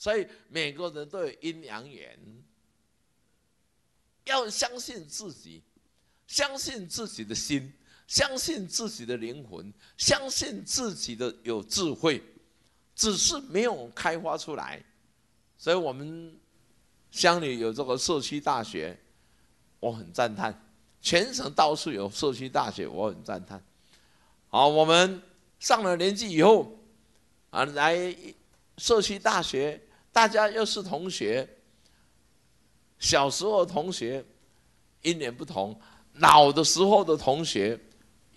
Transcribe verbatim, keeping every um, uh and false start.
所以每个人都有阴阳眼，要相信自己，相信自己的心，相信自己的灵魂，相信自己的有智慧，只是没有开发出来。所以我们乡里有这个社区大学，我很赞叹，全省到处有社区大学，我很赞叹。好，我们上了年纪以后啊，来社区大学，大家又是同学，小时候的同学因缘不同，老的时候的同学